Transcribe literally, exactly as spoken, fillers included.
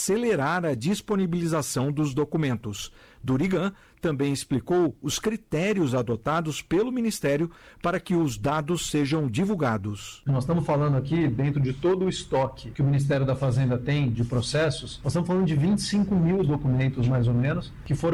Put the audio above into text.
acelerar a disponibilização dos documentos. Durigan também explicou os critérios adotados pelo Ministério para que os dados sejam divulgados. Nós estamos falando aqui, dentro de todo o estoque que o Ministério da Fazenda tem de processos, nós estamos falando de vinte e cinco mil documentos, mais ou menos, que foram